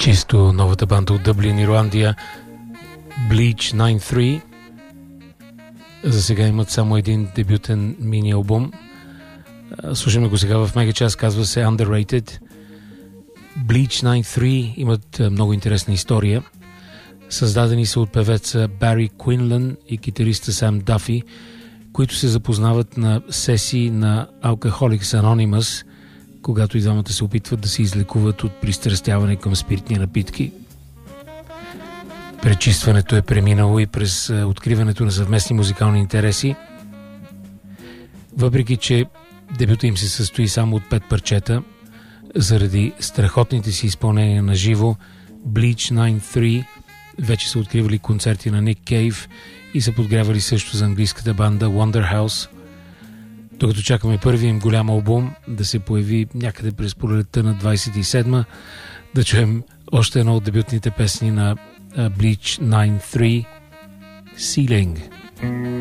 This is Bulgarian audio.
чисто новата банда от Дъблин, Ирландия, Bleach 93. За сега имат само един дебютен мини-албум. Слушаме го сега в мегачас, казва се Underrated. Bleach 93 имат много интересна история. Създадени са от певеца Бари Куинлан и китариста Сам Дафи, които се запознават на сесии на Alcoholics Anonymous, когато и двамата се опитват да се излекуват от пристрастяване към спиртни напитки. Пречистването е преминало и през откриването на съвместни музикални интереси. Въпреки че дебюта им се състои само от 5 парчета, заради страхотните си изпълнения на живо, Bleach 93 вече са откривали концерти на Ник Кейв и са подгрявали също за английската банда Wonderhouse. Докато чакаме първият им голям албум да се появи някъде през пролетта на 27-ма, да чуем още едно от дебютните песни на Bleach 93, Ceiling.